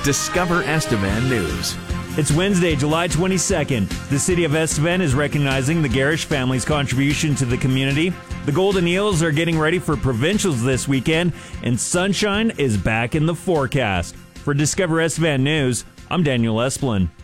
Discover Estevan News. It's Wednesday, July 22nd. The city of Estevan is recognizing the Garish family's contribution to the community. The Golden Eels are getting ready for provincials this weekend, and sunshine is back in the forecast. For Discover Estevan News, I'm Daniel Esplin.